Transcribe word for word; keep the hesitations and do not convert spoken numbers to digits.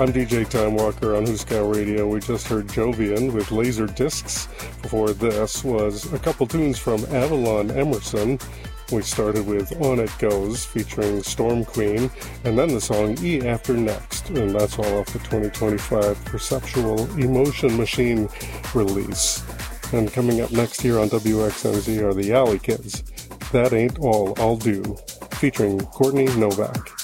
I'm D J Time Walker on Huskow Radio. We just heard Jovian with Laser Discs. Before this was a couple tunes from Avalon Emerson. We started with On It Goes featuring Storm Queen, and then the song E After Next, and that's all off the twenty twenty-five Perceptual Emotion Machine release. And coming up next here on W X M Z are the Alley Kids. That Ain't All I'll Do, featuring Courtney Novak.